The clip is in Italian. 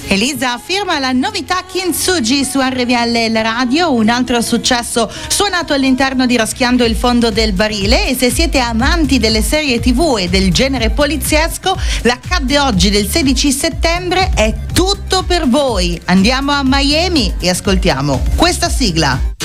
Elisa afferma la novità Kintsugi su RVL La Radio, un altro successo suonato all'interno di Raschiando il fondo del barile. E se siete amanti delle serie TV e del genere poliziesco, l'accadde oggi del 16 settembre è tutto per voi. Andiamo a Miami e ascoltiamo questa sigla.